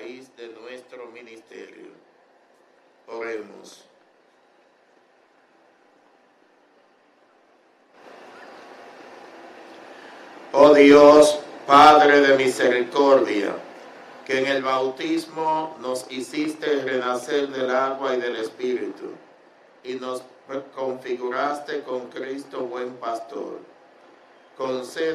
raíz de nuestro ministerio. Oremos. Oh Dios, Padre de misericordia, que en el bautismo nos hiciste renacer del agua y del Espíritu, y nos configuraste con Cristo buen pastor. Concede